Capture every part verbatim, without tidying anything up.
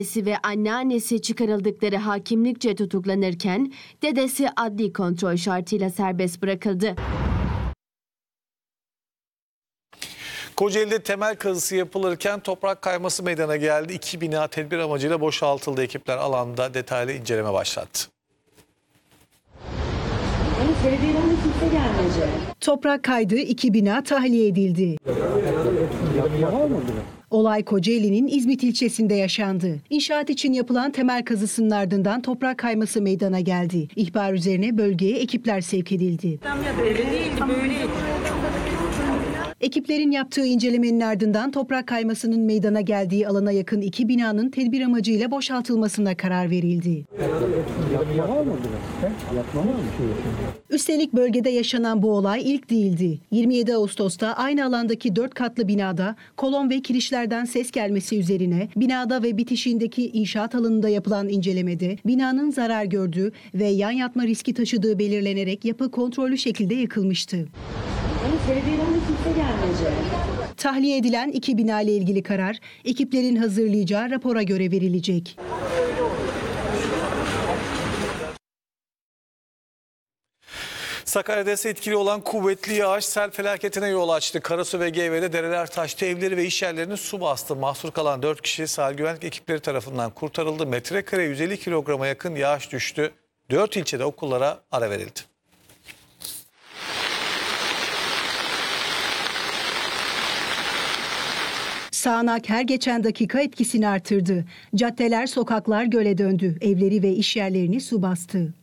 Dedesi ve anneannesi çıkarıldıkları hakimlikçe tutuklanırken dedesi adli kontrol şartıyla serbest bırakıldı. Kocaeli'de temel kazısı yapılırken toprak kayması meydana geldi. İki bina tedbir amacıyla boşaltıldı. Ekipler alanda detaylı inceleme başlattı. Toprak kaydı, iki bina tahliye edildi. Olay Kocaeli'nin İzmit ilçesinde yaşandı. İnşaat için yapılan temel kazısının ardından toprak kayması meydana geldi. İhbar üzerine bölgeye ekipler sevk edildi. Böyle değildi, böyleydi. Ekiplerin yaptığı incelemenin ardından toprak kaymasının meydana geldiği alana yakın iki binanın tedbir amacıyla boşaltılmasına karar verildi. Üstelik bölgede yaşanan bu olay ilk değildi. yirmi yedi Ağustos'ta aynı alandaki dört katlı binada kolon ve kirişlerden ses gelmesi üzerine binada ve bitişiğindeki inşaat alanında yapılan incelemede binanın zarar gördüğü ve yan yatma riski taşıdığı belirlenerek yapı kontrollü şekilde yıkılmıştı. Tahliye edilen iki bina ile ilgili karar ekiplerin hazırlayacağı rapora göre verilecek. Sakarya'da ise etkili olan kuvvetli yağış sel felaketine yol açtı. Karasu ve Geyve'de dereler taştı, evleri ve iş yerlerini su bastı. Mahsur kalan dört kişi sahil güvenlik ekipleri tarafından kurtarıldı. Metrekare yüz elli kilograma yakın yağış düştü. dört ilçede okullara ara verildi. Sağanak her geçen dakika etkisini artırdı. Caddeler, sokaklar göle döndü. Evleri ve iş yerlerini su bastı.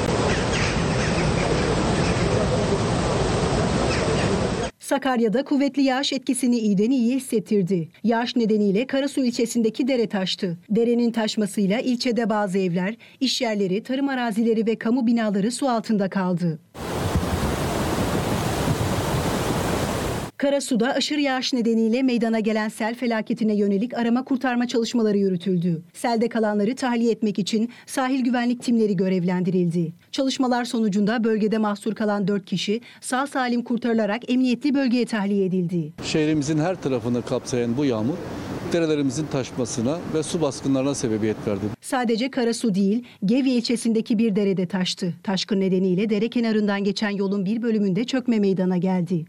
Sakarya'da kuvvetli yağış etkisini iyiden iyiye hissettirdi. Yağış nedeniyle Karasu ilçesindeki dere taştı. Derenin taşmasıyla ilçede bazı evler, iş yerleri, tarım arazileri ve kamu binaları su altında kaldı. Karasu'da aşırı yağış nedeniyle meydana gelen sel felaketine yönelik arama kurtarma çalışmaları yürütüldü. Selde kalanları tahliye etmek için sahil güvenlik timleri görevlendirildi. Çalışmalar sonucunda bölgede mahsur kalan dört kişi sağ salim kurtarılarak emniyetli bölgeye tahliye edildi. Şehrimizin her tarafını kapsayan bu yağmur derelerimizin taşmasına ve su baskınlarına sebebiyet verdi. Sadece Karasu değil, Gevye ilçesindeki bir derede taştı. Taşkın nedeniyle dere kenarından geçen yolun bir bölümünde çökme meydana geldi.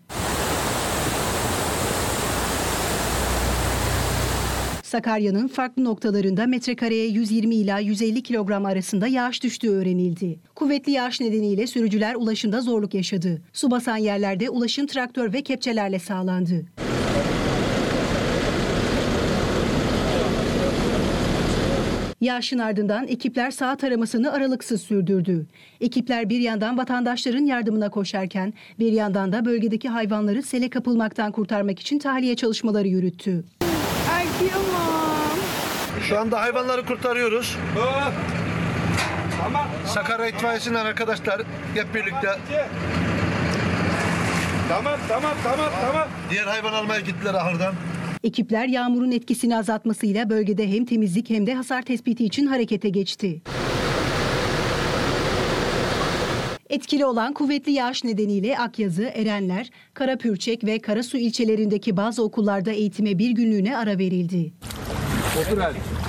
Sakarya'nın farklı noktalarında metrekareye yüz yirmi ila yüz elli kilogram arasında yağış düştüğü öğrenildi. Kuvvetli yağış nedeniyle sürücüler ulaşımda zorluk yaşadı. Su basan yerlerde ulaşım traktör ve kepçelerle sağlandı. Yağışın ardından ekipler saha taramasını aralıksız sürdürdü. Ekipler bir yandan vatandaşların yardımına koşarken bir yandan da bölgedeki hayvanları sele kapılmaktan kurtarmak için tahliye çalışmaları yürüttü. Şu anda hayvanları kurtarıyoruz. Tamam. Sakarya İtfaiyesi'nin arkadaşlar hep birlikte. Tamam, tamam, tamam, tamam. Diğer hayvan almaya gittiler ahırdan. Ekipler yağmurun etkisini azaltmasıyla bölgede hem temizlik hem de hasar tespiti için harekete geçti. Etkili olan kuvvetli yağış nedeniyle Akyazı, Erenler, Karapürçek ve Karasu ilçelerindeki bazı okullarda eğitime bir günlüğüne ara verildi. Otur hadi.